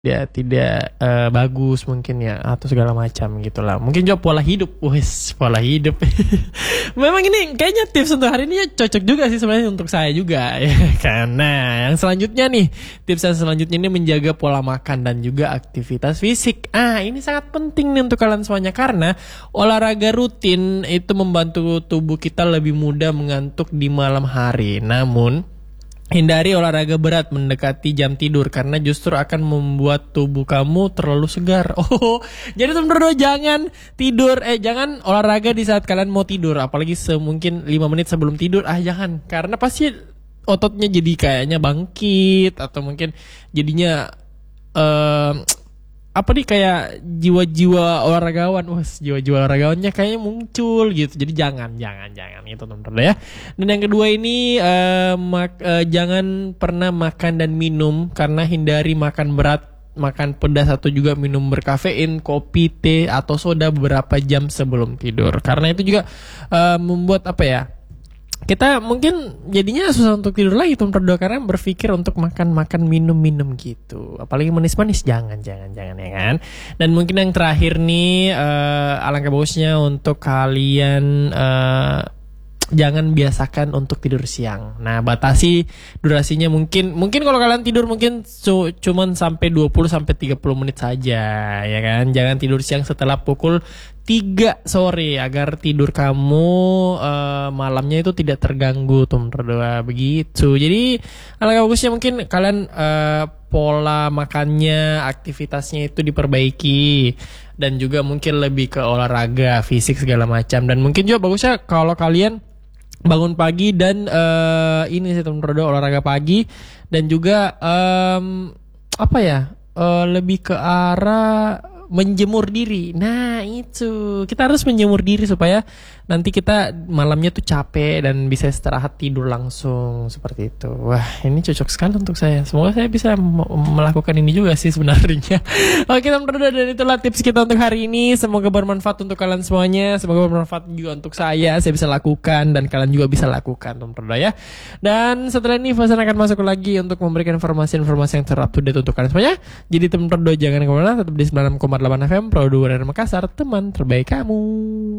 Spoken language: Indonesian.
tidak bagus mungkin ya, atau segala macam gitulah. Mungkin juga pola hidup. Wes, pola hidup. Memang ini kayaknya tips untuk hari ini cocok juga sih sebenarnya untuk saya juga ya. Karena yang selanjutnya nih, tips yang selanjutnya ini menjaga pola makan dan juga aktivitas fisik. Ini sangat penting nih untuk kalian semuanya, karena olahraga rutin itu membantu tubuh kita lebih mudah mengantuk di malam hari. Namun hindari olahraga berat mendekati jam tidur, karena justru akan membuat tubuh kamu terlalu segar. Jadi teman-teman jangan jangan olahraga di saat kalian mau tidur, apalagi mungkin 5 menit sebelum tidur. Jangan, karena pasti ototnya jadi kayaknya bangkit, atau mungkin jadinya kayak jiwa-jiwa olahragawan. Jiwa-jiwa olahragawannya kayaknya muncul gitu. Jadi jangan gitu teman-teman ya. Dan yang kedua ini jangan pernah makan dan minum, karena hindari makan berat, makan pedas, atau juga minum berkafein, kopi, teh, atau soda beberapa jam sebelum tidur. Karena itu juga membuat kita mungkin jadinya susah untuk tidur lagi teman-teman, karena berpikir untuk makan minum gitu. Apalagi manis-manis, jangan ya kan. Dan mungkin yang terakhir nih, alangkah bagusnya untuk kalian jangan biasakan untuk tidur siang. Nah, batasi durasinya, mungkin kalau kalian tidur mungkin cuman sampai 20 sampai 30 menit saja ya kan. Jangan tidur siang setelah pukul 3 sore agar tidur kamu malamnya itu tidak terganggu teman-teman, begitu. Jadi alangkah bagusnya mungkin kalian pola makannya, aktivitasnya itu diperbaiki, dan juga mungkin lebih ke olahraga fisik segala macam. Dan mungkin juga bagusnya kalau kalian bangun pagi dan ini sih teman-teman, olahraga pagi, dan juga lebih ke arah menjemur diri. Nah itu, kita harus menjemur diri supaya nanti kita malamnya tuh capek dan bisa istirahat tidur langsung, seperti itu. Wah, ini cocok sekali untuk saya. Semoga saya bisa melakukan ini juga sih sebenarnya. Oke teman-teman, dan itulah tips kita untuk hari ini. Semoga bermanfaat untuk kalian semuanya. Semoga bermanfaat juga untuk saya bisa lakukan, dan kalian juga bisa lakukan teman-teman ya. Dan setelah ini Fauzan akan masuk lagi untuk memberikan informasi-informasi yang terupdate untuk kalian semuanya. Jadi teman-teman jangan kemana-mana, tetap di 96,8 FM Pro 2 dari Makassar, teman terbaik kamu.